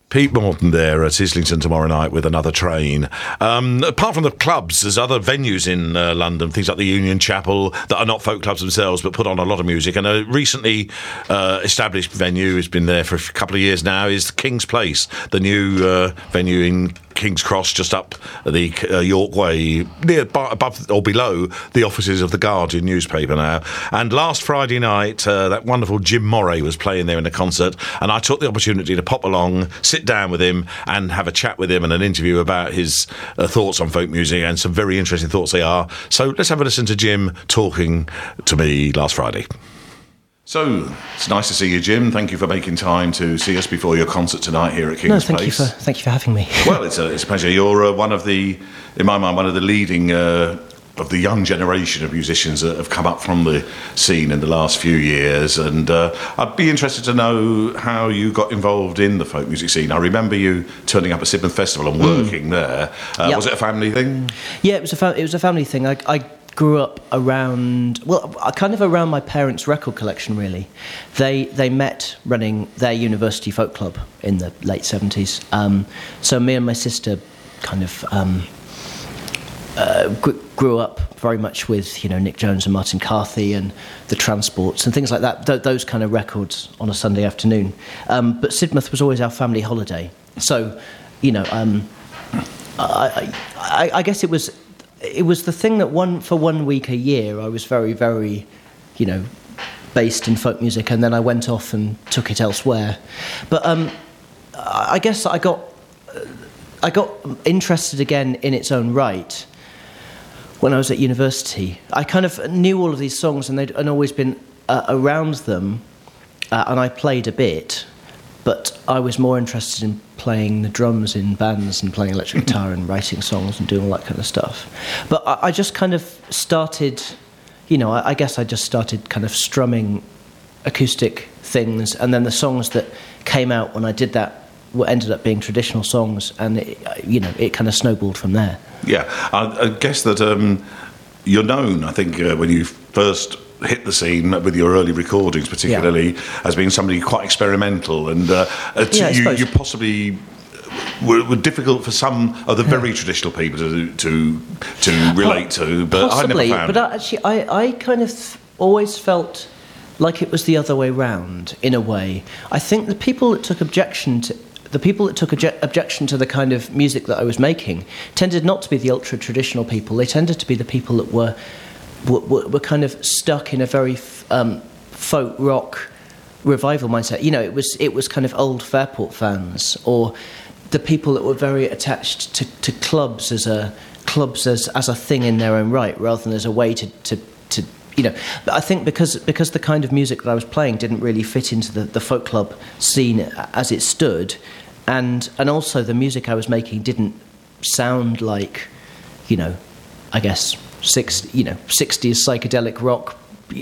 Pete Morton there at Islington tomorrow night with Another Train. Apart from the clubs, there's other venues in London, things like the Union Chapel, that are not folk clubs themselves, but put on a lot of music. And a recently established venue, has been there for a couple of years now, is King's Place, the new venue in King's Cross, just up the York Way, above or below the offices of the Guardian newspaper now. And last Friday night, that wonderful Jim Moray was playing there in a concert, and I took the opportunity to pop along, sit down with him and have a chat with him and an interview about his thoughts on folk music, and some very interesting thoughts they are. So let's have a listen to Jim talking to me last Friday. So, it's nice to see you, Jim. Thank you for making time to see us before your concert tonight here at King's Place. Thank you for having me. Well, it's a pleasure. You're one of the leading of the young generation of musicians that have come up from the scene in the last few years, and I'd be interested to know how you got involved in the folk music scene. I remember you turning up at Sidmouth Festival and working there. Yep. Was it a family thing? Yeah, it was a family thing. I grew up around my parents' record collection, really. They met running their university folk club in the late 70s. So me and my sister kind of grew up very much with, Nick Jones and Martin Carthy and the Transports and things like that, those kind of records on a Sunday afternoon. But Sidmouth was always our family holiday. So, I guess it was the thing that for 1 week a year I was very, very, based in folk music, and then I went off and took it elsewhere. But I guess I got interested again in its own right when I was at university. I kind of knew all of these songs, and I'd always been around them, and I played a bit, but I was more interested in playing the drums in bands and playing electric guitar and writing songs and doing all that kind of stuff. But I just kind of started, I guess I just started kind of strumming acoustic things, and then the songs that came out when I did that ended up being traditional songs, and it kind of snowballed from there. Yeah, I guess that you're known, I think, when you first hit the scene with your early recordings, particularly, as being somebody quite experimental, and you possibly were difficult for some of the very traditional people to relate to, but possibly, I never found. But actually, I kind of always felt like it was the other way round, in a way. I think the people that took objection to the kind of music that I was making tended not to be the ultra-traditional people. They tended to be the people that were kind of stuck in a very folk rock revival mindset. It was kind of old Fairport fans, or the people that were very attached to clubs as a thing in their own right, rather than as a way to But I think because the kind of music that I was playing didn't really fit into the folk club scene as it stood, and also the music I was making didn't sound like, I guess 60s psychedelic rock.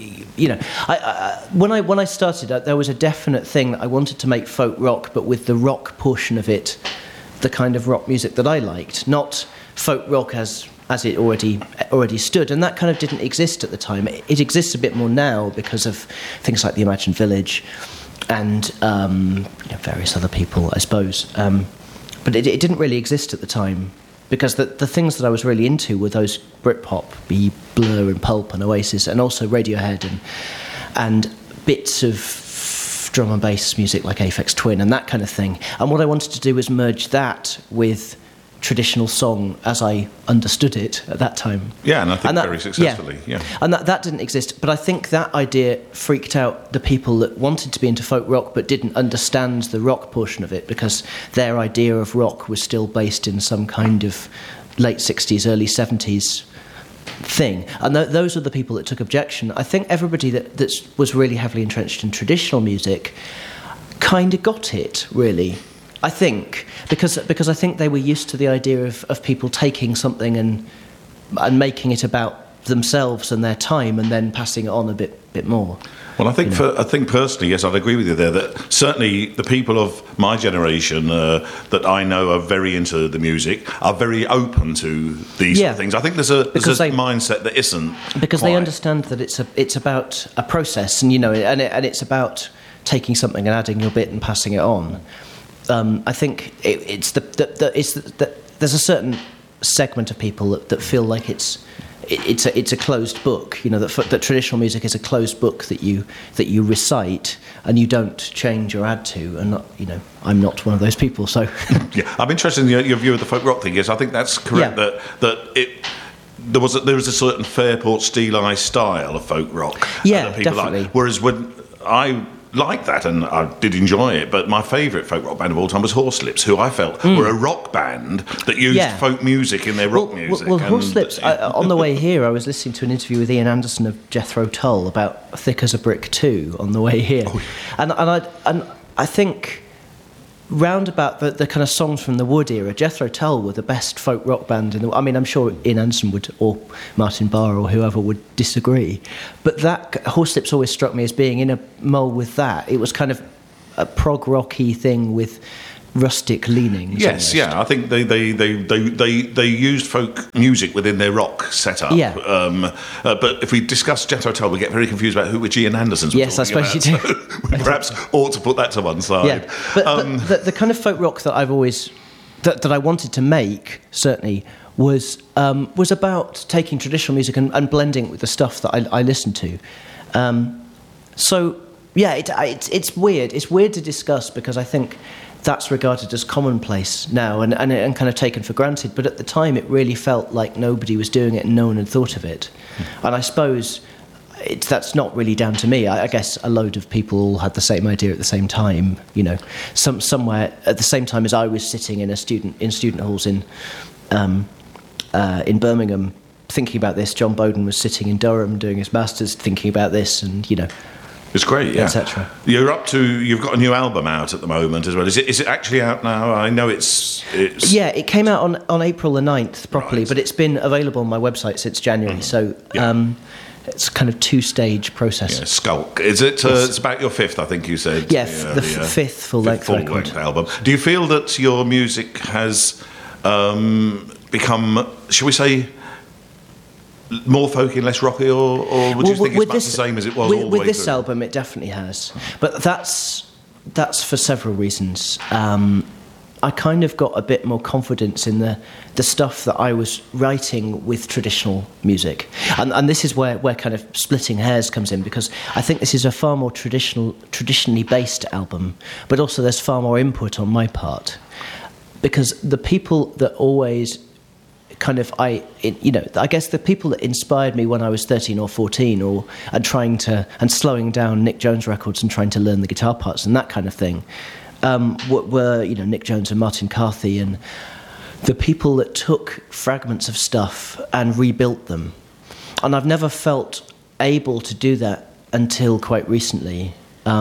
When I started, there was a definite thing that I wanted to make folk rock, but with the rock portion of it, the kind of rock music that I liked, not folk rock as it already stood, and that kind of didn't exist at the time. It exists a bit more now because of things like the Imagine Village and various other people, I suppose. But it didn't really exist at the time, because the things that I was really into were those Britpop, be Blur and Pulp and Oasis, and also Radiohead and bits of drum and bass music like Aphex Twin and that kind of thing. And what I wanted to do was merge that with traditional song as I understood it at that time. Yeah, and I think very successfully. Yeah. And that didn't exist. But I think that idea freaked out the people that wanted to be into folk rock but didn't understand the rock portion of it, because their idea of rock was still based in some kind of late 60s, early 70s thing. And those are the people that took objection. I think everybody that was really heavily entrenched in traditional music kind of got it, really. I think, because I think they were used to the idea of people taking something and making it about themselves and their time, and then passing it on a bit more. Well, I think personally, yes, I'd agree with you there, that certainly the people of my generation that I know are very into the music are very open to these sort of things. I think there's a mindset that isn't, because they understand that it's about a process, and and it's about taking something and adding your bit and passing it on. I think there's a certain segment of people that feel like it's a closed book. You know, that traditional music is a closed book that you recite and you don't change or add to. And I'm not one of those people. So yeah, I'm interested in your view of the folk rock thing. Yes, I think that's correct. Yeah. There was a certain Fairport stylized style of folk rock. Yeah, that people definitely. Like. Whereas when I liked that and I did enjoy it, but my favourite folk rock band of all time was Horselips, who I felt were a rock band that used folk music in their rock music. Well, Horselips, on the way here I was listening to an interview with Ian Anderson of Jethro Tull about Thick as a Brick 2 on the way here. Oh, yeah. And I think round about the kind of songs from the Wood era, Jethro Tull were the best folk rock band in the... I mean, I'm sure Ian Anderson would, or Martin Barr or whoever would disagree, but that Horselips always struck me as being in a mould with that. It was kind of a prog rocky thing with rustic leanings. Yes, yeah. I think they used folk music within their rock setup. Yeah. But if we discuss Jethro Tull, we get very confused about which Ian Anderson's. Yes, I suppose you do. So we perhaps ought to put that to one side. Yeah. But the kind of folk rock that I've always that I wanted to make certainly was about taking traditional music and blending it with the stuff that I listened to. So yeah, it's weird. It's weird to discuss because I think that's regarded as commonplace now and kind of taken for granted. But at the time, it really felt like nobody was doing it and no one had thought of it. And I suppose that's not really down to me. I guess a load of people all had the same idea at the same time. You know, somewhere at the same time as I was sitting in student halls in Birmingham thinking about this, John Bowden was sitting in Durham doing his masters thinking about this, and it's great, yeah. Etc. You've got a new album out at the moment as well. Is it actually out now? I know it's... Yeah, it came out on April the 9th properly, but it's been available on my website since January. So it's kind of two-stage process. Yeah, Skulk. Is it? It's about your fifth, I think you said. Yeah, the fifth full-length record. Album. Do you feel that your music has become, shall we say, more folky, less rocky, or would you think it's much the same as it was all the way through? With this album, it definitely has. But that's for several reasons. I kind of got a bit more confidence in the stuff that I was writing with traditional music. And this is where kind of splitting hairs comes in, because I think this is a far more traditionally based album, but also there's far more input on my part. Because the people that always... I guess the people that inspired me when I was 13 or 14 and slowing down Nick Jones records and trying to learn the guitar parts and that kind of thing were Nick Jones and Martin Carthy, and the people that took fragments of stuff and rebuilt them. And I've never felt able to do that until quite recently.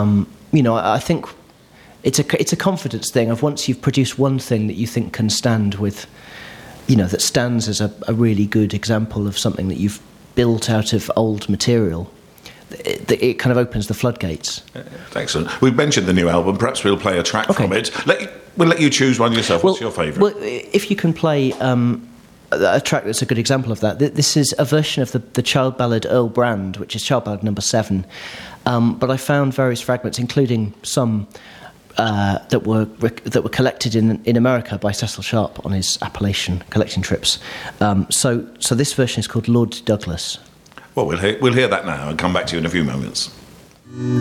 I think it's a confidence thing of once you've produced one thing that you think can stand with... that stands as a really good example of something that you've built out of old material. It kind of opens the floodgates. Excellent. We've mentioned the new album. Perhaps we'll play a track from it. We'll let you choose one yourself. What's your favourite? Well, if you can play a track that's a good example of that. This is a version of the child ballad Earl Brand, which is child ballad number 7. But I found various fragments, including some... that were collected in America by Cecil Sharp on his Appalachian collecting trips. So this version is called Lord Douglas. Well, we'll hear that now and come back to you in a few moments.